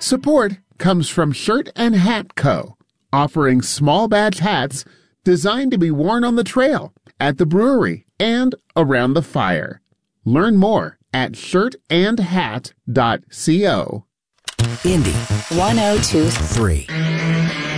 Support comes from Shirt and Hat Co., offering small batch hats designed to be worn on the trail, at the brewery, and around the fire. Learn more at shirtandhat.co. Indy 102.3.